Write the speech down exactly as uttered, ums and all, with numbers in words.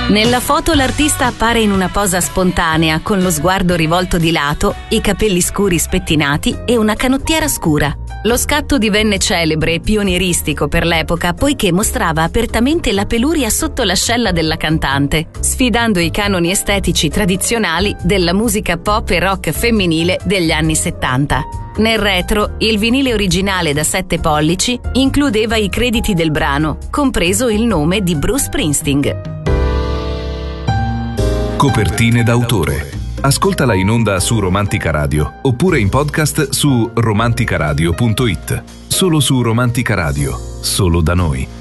Nella foto l'artista appare in una posa spontanea, con lo sguardo rivolto di lato, i capelli scuri spettinati e una canottiera scura. Lo scatto divenne celebre e pionieristico per l'epoca, poiché mostrava apertamente la peluria sotto l'ascella della cantante, sfidando i canoni estetici tradizionali della musica pop e rock femminile degli anni settanta. Nel retro, il vinile originale da sette pollici includeva i crediti del brano, compreso il nome di Bruce Springsteen. Copertine d'autore. Ascoltala in onda su Romantica Radio oppure in podcast su romanticaradio punto it. Solo su Romantica Radio, solo da noi.